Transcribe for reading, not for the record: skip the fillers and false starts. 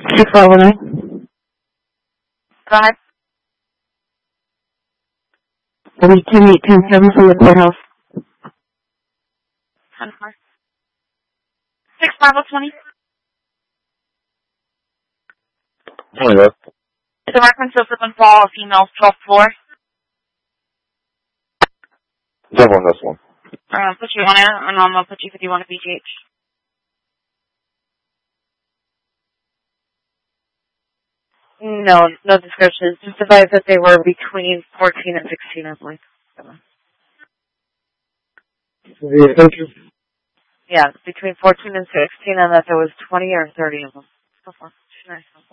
659. Go ahead. 32810 from the courthouse. 65020. Oh, yeah. The reference of slip and fall of female's 12th floor. Double on this one. Put you on air, and I'm going to put you 51 at BGH. No descriptions. Just advise that they were between 14 and 16, I believe. Yeah, thank you. Yeah, between 14 and 16, and that there was 20 or 30 of them. So far. Nice.